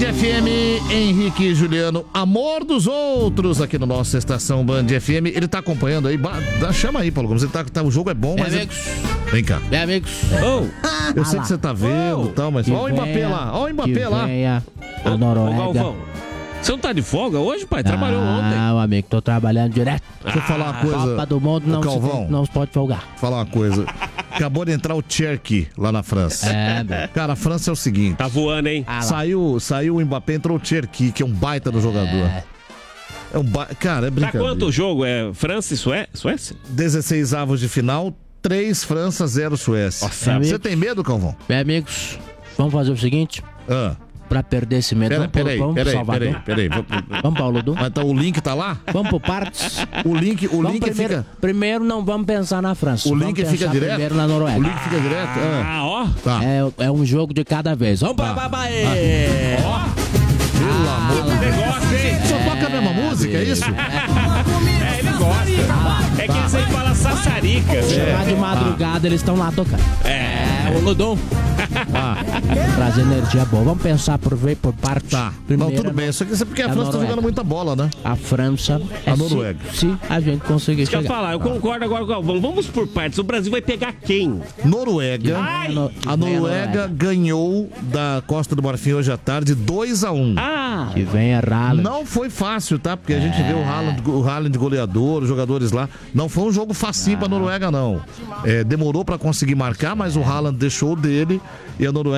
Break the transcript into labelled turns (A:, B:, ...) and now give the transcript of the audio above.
A: FM, Henrique e Juliano, amor dos outros, aqui no nosso Estação Band FM. Ele tá acompanhando aí, chama aí, Paulo Gomes. Ele tá, o jogo é bom, mas... Vem cá.
B: Bem, amigos.
A: Eu sei que você tá vendo e tal, mas... Olha o Mbappé lá, olha o Mbappé lá.
B: A Noruega.
C: Galvão, você não tá de folga hoje, pai? Trabalhou ontem.
B: Ah, amigo, tô trabalhando direto.
A: Deixa eu falar uma coisa.
B: Copa do Mundo não se pode folgar.
A: Falar uma coisa. Acabou de entrar o Cherki lá na França. Cara, a França é o seguinte.
C: Tá voando, hein?
A: Saiu o Mbappé, entrou o Cherki, que é um baita do jogador. Cara, é brincadeira.
C: Tá quanto o jogo? É França e Suécia?
A: 16 avos de final, 3 França, 0 Suécia.
C: Nossa,
A: você tem medo, Calvão?
B: Bem, amigos, vamos fazer o seguinte. Pra perder esse medo.
A: Peraí.
B: Vamos, Paulo Du.
A: Mas então o link tá lá?
B: Vamos pro partes.
A: O link fica...
B: Primeiro não vamos pensar na França.
A: O link fica direto?
B: Primeiro na Noruega.
A: O link fica direto?
C: Ó.
A: Tá.
B: É um jogo de cada vez. Vamos pra Babaê.
A: Ó. Pelo amor de Deus.
C: Negócio, hein?
A: Só toca a mesma música, é isso?
C: Ele gosta. É que eles aí falam sassarica.
B: Chegar de madrugada, eles estão lá tocando. O Ludum. Trazer energia boa. Vamos pensar por parte.
A: Tá. Não, tudo bem. Isso aqui é porque a França tá jogando muita bola, né?
B: A França
A: a Noruega.
B: Se a gente conseguir chegar.
C: Quer falar, eu concordo agora com o Galvão. Vamos por partes. O Brasil vai pegar quem?
A: Noruega. A Noruega ganhou da Costa do Marfim hoje à tarde 2-1.
B: Que vem a Haaland.
A: Não foi fácil, tá? Porque a gente vê o Haaland goleador, os jogadores lá. Não foi um jogo facinho pra Noruega, não. Demorou pra conseguir marcar, mas o Haaland deixou dele e a Noruega